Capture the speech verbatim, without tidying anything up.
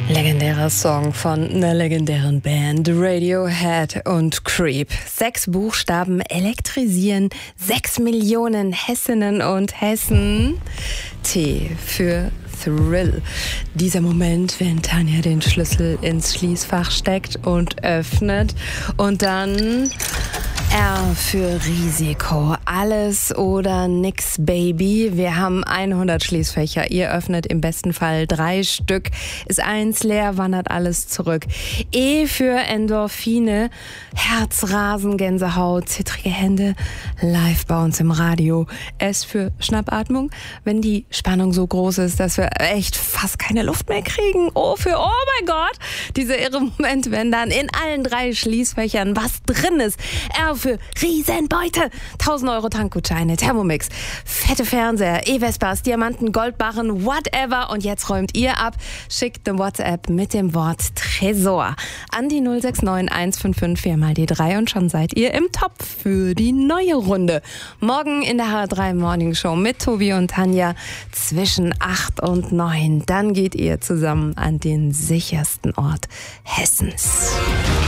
Legendärer Song von einer legendären Band, Radiohead und Creep. Sechs Buchstaben elektrisieren sechs Millionen Hessinnen und Hessen. T für Thrill. Dieser Moment, wenn Tanja den Schlüssel ins Schließfach steckt und öffnet und dann R für Risiko. Alles oder nix, Baby. Wir haben hundert Schließfächer. Ihr öffnet im besten Fall drei Stück. Ist eins leer, wandert alles zurück. E für Endorphine. Herzrasen, Gänsehaut, zittrige Hände. Live bei uns im Radio. S für Schnappatmung. Wenn die Spannung so groß ist, dass wir echt fast keine Luft mehr kriegen. O für oh mein Gott. Dieser irre Moment, wenn dann in allen drei Schließfächern was drin ist. R für Riesenbeute. tausend Euro Tankgutscheine, Thermomix, fette Fernseher, E-Vespas, Diamanten, Goldbarren, whatever. Und jetzt räumt ihr ab. Schickt eine WhatsApp mit dem Wort Tresor an die null sechs neun eins fünf fünf vier mal die drei und schon seid ihr im Topf für die neue Runde. Morgen in der H drei Morning Show mit Tobi und Tanja zwischen acht und neun. Dann geht ihr zusammen an den sichersten Ort Hessens.